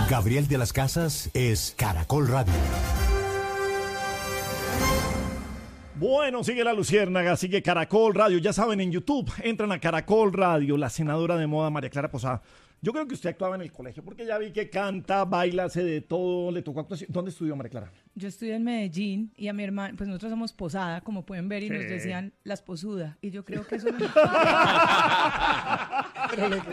Gabriel de las Casas es Caracol Radio. Bueno, sigue La Luciérnaga, sigue Caracol Radio. Ya saben, en YouTube entran a Caracol Radio. La senadora de moda María Clara Posada. Yo creo que usted actuaba en el colegio, porque ya vi que canta, baila, hace de todo, le tocó actuación. ¿Dónde estudió María Clara? Yo estudié en Medellín y a mi hermano, pues nosotros somos Posada, como pueden ver, y nos decían las posudas. Y yo creo que eso no... pero le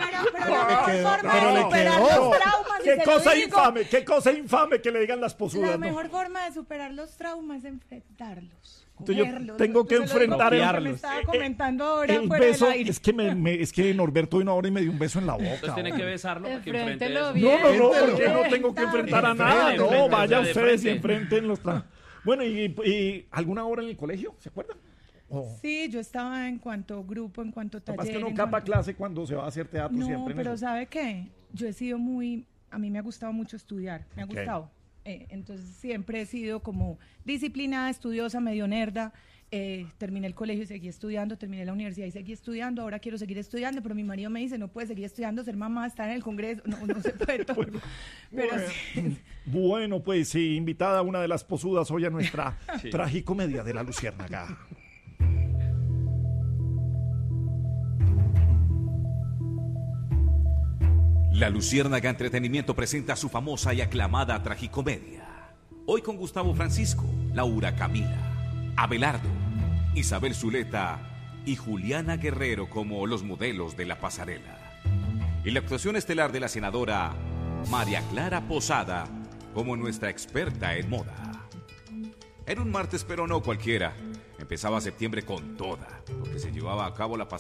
quedó. Qué cosa infame que le digan las posudas. La mejor forma de superar los traumas es enfrentarlos. Entonces yo tengo que enfrentar me estaba comentando ahora el beso. Es que Norberto vino ahora y me dio un beso en la boca. Entonces tiene que besarlo para que enfrente Enfréntelo eso. bien. No, porque no tengo que enfrentar a nada. No, vayan ustedes y enfrenten los traumas. Bueno, ¿y alguna hora en el colegio? ¿Se acuerdan? Sí, yo estaba en cuanto grupo, en cuanto taller. Capaz que no capa clase cuando se va a hacer teatro siempre. No, pero ¿sabe qué? Yo he sido a mí me ha gustado mucho estudiar, me ha gustado. Entonces siempre he sido como disciplinada, estudiosa, medio nerda. Terminé el colegio y seguí estudiando, terminé la universidad y seguí estudiando, ahora quiero seguir estudiando, pero mi marido me dice, no puedes seguir estudiando, ser mamá, estar en el Congreso, no se puede todo. Bueno, pues sí, invitada una de las posudas hoy a nuestra tragicomedia de La Luciérnaga. La Luciérnaga Entretenimiento presenta su famosa y aclamada tragicomedia. Hoy con Gustavo Francisco, Laura Camila, Abelardo, Isabel Zuleta y Juliana Guerrero como los modelos de la pasarela. Y la actuación estelar de la senadora María Clara Posada como nuestra experta en moda. Era un martes, pero no cualquiera. Empezaba septiembre con toda, porque se llevaba a cabo la pasarela.